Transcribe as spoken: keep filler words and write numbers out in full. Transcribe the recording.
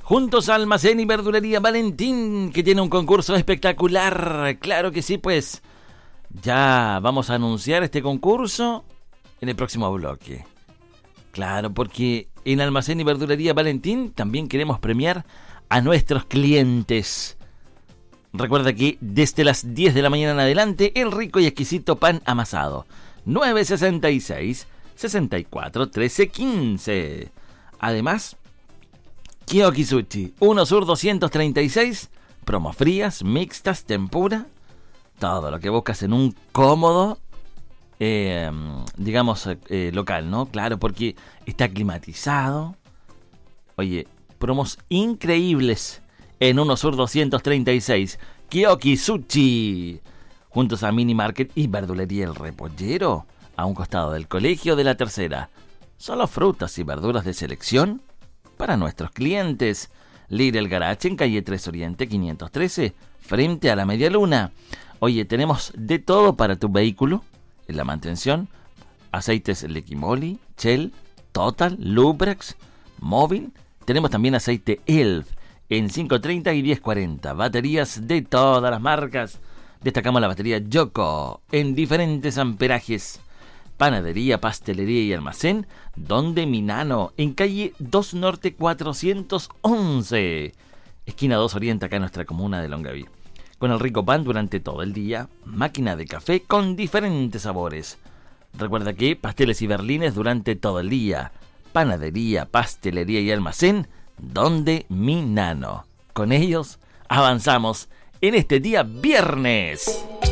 Juntos Almacén y Verdulería Valentín, que tiene un concurso espectacular. Claro que sí, pues ya vamos a anunciar este concurso en el próximo bloque. Claro, porque en Almacén y Verdulería Valentín también queremos premiar a nuestros clientes. Recuerda que desde las diez de la mañana en adelante, el rico y exquisito pan amasado. nueve sesenta y seis, sesenta y cuatro, trece, quince. Además, Kiyoki Sushi, uno Sur doscientos treinta y seis, promo frías, mixtas, tempura, todo lo que buscas en un cómodo, eh, digamos, eh, local, ¿no? Claro, porque está climatizado. Oye, promos increíbles en uno Sur doscientos treinta y seis, Kiyoki Sushi, juntos a Mini Market y Verdulería El Repollero, a un costado del Colegio de la Tercera. Solo frutas y verduras de selección para nuestros clientes. Lidl Garage en calle tres Oriente quinientos trece, frente a la Media Luna. Oye, tenemos de todo para tu vehículo en la mantención: aceites Lequimoli, Shell, Total, Lubrax, Móvil. Tenemos también aceite E L F en quinientos treinta y diez cuarenta. Baterías de todas las marcas. Destacamos la batería Yoko en diferentes amperajes. Panadería, pastelería y almacén Donde Mi Nano, en calle dos Norte cuatrocientos once, esquina dos Oriente, acá en nuestra comuna de Longaví. Con el rico pan durante todo el día. Máquina de café con diferentes sabores. Recuerda que pasteles y berlines durante todo el día. Panadería, pastelería y almacén Donde Mi Nano. Con ellos avanzamos en este día viernes.